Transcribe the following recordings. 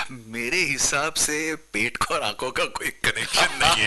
मेरे हिसाब से पेट को और आंखों का कोई कनेक्शन नहीं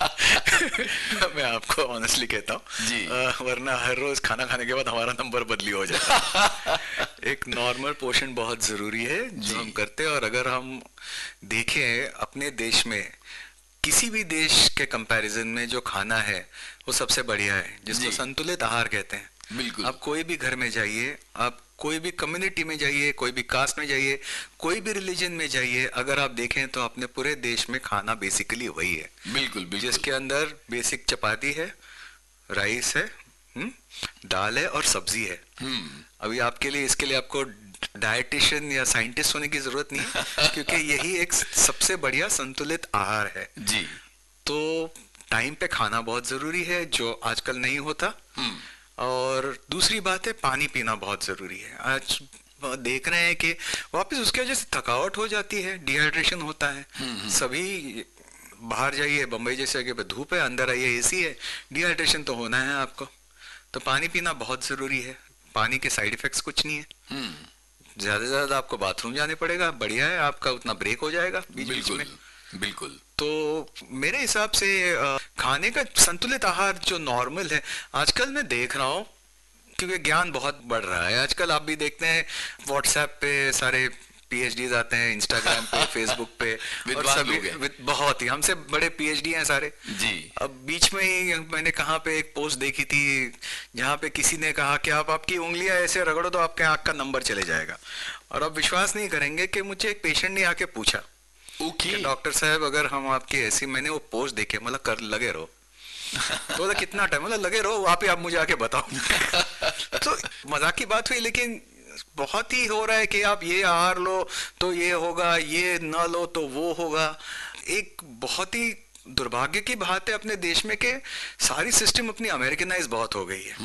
है। मैं आपको ऑनेस्टली कहता जी। हूँ, वरना हर रोज खाना खाने के बाद हमारा नंबर बदली हो जाता है। एक नॉर्मल पोर्शन बहुत जरूरी है जो जी। हम करते हैं, और अगर हम देखें अपने देश में किसी भी देश के कंपैरिजन में जो खाना है वो सबसे बढ़िया है, जिसको जी। संतुलित आहार कहते हैं। बिल्कुल। आप कोई भी घर में जाइए, आप कोई भी कम्युनिटी में जाइए, कोई भी कास्ट में जाइए, कोई भी रिलीजन में जाइए, अगर आप देखें तो अपने पूरे देश में खाना बेसिकली वही है, बिल्कुल बिल्कुल। जिसके अंदर बेसिक चपाती है, राइस है, दाल है और सब्जी है। अभी आपके लिए, इसके लिए आपको डाइटिशियन या साइंटिस्ट होने की जरूरत नहीं है, क्योंकि यही एक सबसे बढ़िया संतुलित आहार है। जी। तो टाइम पे खाना बहुत जरूरी है, जो आजकल नहीं होता। और दूसरी बात है, पानी पीना बहुत जरूरी है। आज देख रहे हैं कि वापस उसकी वजह से थकावट हो जाती है, डिहाइड्रेशन होता है। सभी बाहर जाइए, बम्बई जैसे जगह पे धूप है, अंदर आइए एसी है, डिहाइड्रेशन तो होना है आपको। तो पानी पीना बहुत जरूरी है। पानी के साइड इफेक्ट्स कुछ नहीं है, ज्यादा से ज्यादा आपको बाथरूम जाने पड़ेगा, बढ़िया है, आपका उतना ब्रेक हो जाएगा बीच बीच में। बिल्कुल बिल्कुल। तो मेरे हिसाब से खाने का संतुलित आहार जो नॉर्मल है, आजकल मैं देख रहा हूँ, क्योंकि ज्ञान बहुत बढ़ रहा है आजकल। आप भी देखते हैं व्हाट्सएप पे सारे पीएचडीज आते हैं, इंस्टाग्राम पे, फेसबुक पे, और विद्वान सभी लोग हैं। बहुत ही हमसे बड़े पीएचडी हैं सारे। जी। अब बीच में ही मैंने कहाँ पे एक पोस्ट देखी थी, जहाँ पे किसी ने कहा कि आप आपकी उंगलियां ऐसे रगड़ो तो आपके आंख का नंबर चले जाएगा। और आप विश्वास नहीं करेंगे कि मुझे एक पेशेंट ने आके पूछा ओके। कि डॉक्टर साहब अगर हम आपकी ऐसी, मैंने वो पोस्ट देखे, मतलब कर लगे रहो। तो बोला कितना टाइम, मतलब लगे रहो वहां पे, आप मुझे आके बताओ। तो मजाक की बात हुई, लेकिन बहुत ही हो रहा है कि आप ये आहार लो तो ये होगा, ये न लो तो वो होगा। एक बहुत ही दुर्भाग्य की बात है अपने देश में कि सारी सिस्टम अपनी अमेरिकनाइज बहुत हो गई है,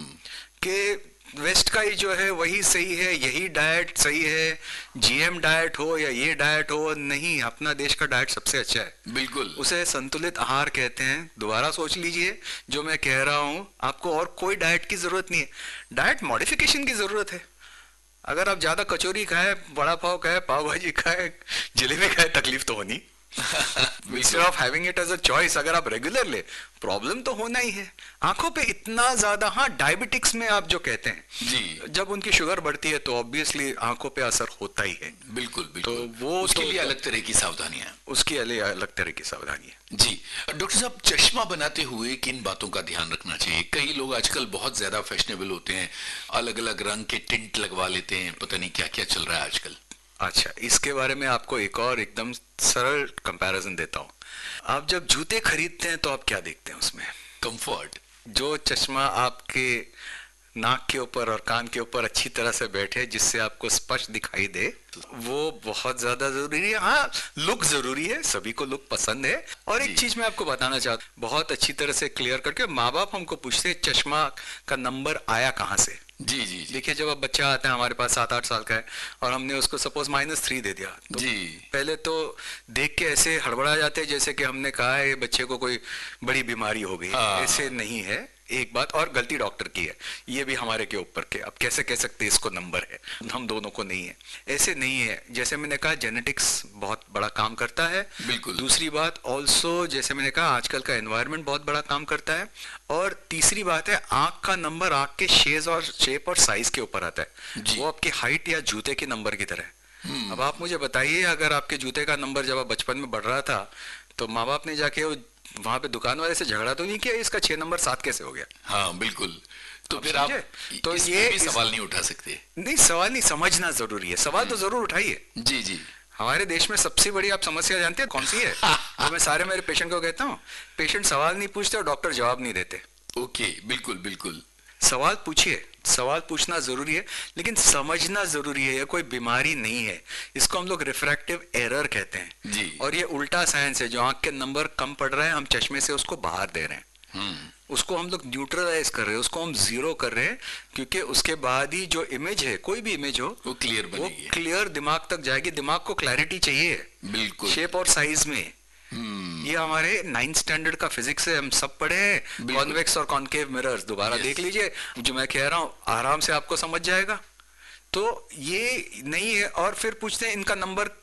कि वेस्ट का ही जो है वही सही है, यही डाइट सही है, जीएम डाइट हो या ये डाइट हो। नहीं, अपना देश का डाइट सबसे अच्छा है। बिल्कुल। उसे संतुलित आहार कहते हैं। दोबारा सोच लीजिए जो मैं कह रहा हूं, आपको और कोई डाइट की जरूरत नहीं है, डाइट मॉडिफिकेशन की जरूरत है। अगर आप ज्यादा कचौरी खाए, बड़ा पाव खाए, पाव भाजी खाए, जलेबी खाए, तकलीफ तो होनी। Instead of having it as a choice, अगर आप रेगुलर ले, प्रॉब्लम तो होना ही है। आंखों पे इतना ज्यादा, हाँ डायबिटिक्स में आप जो कहते हैं जी। जब उनकी शुगर बढ़ती है तो ऑब्वियसली आंखों पे असर होता ही है। बिल्कुल बिल्कुल। तो वो उसके तो लिए अलग तरह की सावधानियां। उसकी अलग तरह की सावधानी है। जी। डॉक्टर साहब, चश्मा बनाते हुए किन बातों का ध्यान रखना चाहिए? कई लोग आजकल बहुत ज्यादा फैशनेबल होते हैं, अलग अलग रंग के टिंट लगवा लेते हैं, पता नहीं क्या क्या चल रहा है आजकल। अच्छा, इसके बारे में आपको एक और एकदम सरल कंपैरिजन देता हूँ। आप जब जूते खरीदते हैं तो आप क्या देखते हैं उसमें? कंफर्ट। जो चश्मा आपके नाक के ऊपर और कान के ऊपर अच्छी तरह से बैठे, जिससे आपको स्पष्ट दिखाई दे, वो बहुत ज्यादा जरूरी है। हाँ, लुक जरूरी है, सभी को लुक पसंद है। और एक चीज मैं आपको बताना चाहता हूँ, बहुत अच्छी तरह से क्लियर करके, माँ बाप हमको पूछते हैं चश्मा का नंबर आया कहाँ से। जी जी जी। देखिए, जब अब बच्चा आता है हमारे पास 7-8 साल का है, और हमने उसको सपोज -3 दे दिया, तो जी। पहले तो देख के ऐसे हड़बड़ा जाते हैं जैसे कि हमने कहा है बच्चे को कोई बड़ी बीमारी हो गई। ऐसे नहीं है। एक बात और, गलती डॉक्टर की है, ये भी हमारे के ऊपर के, अब कैसे कह सकते हैं इसको नंबर है, हम दोनों को नहीं है। ऐसे नहीं है। जैसे मैंने कहा, जेनेटिक्स बहुत बड़ा काम करता है। बिल्कुल। दूसरी बात ऑल्सो, जैसे मैंने कहा, आजकल का एनवायरनमेंट बहुत बड़ा काम करता है। और तीसरी बात है, आंख का नंबर आंख के शेप और साइज के ऊपर आता है। वो आपकी हाइट या जूते के नंबर की तरह है। अब आप मुझे बताइए, अगर आपके जूते का नंबर जब आप बचपन में बढ़ रहा था, तो माँ बाप ने जाके वहां पे दुकान वाले से झगड़ा तो नहीं किया इसका 6 नंबर 7 कैसे हो गया? हाँ बिल्कुल। तो फिर आप तो ये भी सवाल नहीं उठा सकते। नहीं, सवाल नहीं, समझना जरूरी है। सवाल तो जरूर उठाइए। जी जी। हमारे देश में सबसे बड़ी आप समस्या जानते हैं कौन सी है? जो मैं सारे मेरे पेशेंट को कहता हूँ, पेशेंट सवाल नहीं पूछते और डॉक्टर जवाब नहीं देते। ओके, बिल्कुल बिल्कुल। सवाल पूछिए, सवाल पूछना जरूरी है, लेकिन समझना जरूरी है। ये कोई बीमारी नहीं है, इसको हम लोग रिफ्रैक्टिव एरर कहते हैं जी। और ये उल्टा साइंस है। जो आंख के नंबर कम पड़ रहे हैं, हम चश्मे से उसको बाहर दे रहे हैं, उसको हम लोग न्यूट्रलाइज कर रहे हैं, उसको हम जीरो कर रहे हैं, क्योंकि उसके बाद ही जो इमेज है, कोई भी इमेज हो, वो क्लियर बनेगी, वो क्लियर दिमाग तक जाएगी। दिमाग को क्लैरिटी चाहिए, बिल्कुल, शेप और साइज में। ये हमारे 9th स्टैंडर्ड का फिजिक्स है, हम सब पढ़े हैं। कॉन्वेक्स और कॉन्केव मिरर्स दोबारा देख लीजिए, जो मैं कह रहा हूं आराम से आपको समझ जाएगा। तो ये नहीं है। और फिर पूछते हैं इनका नंबर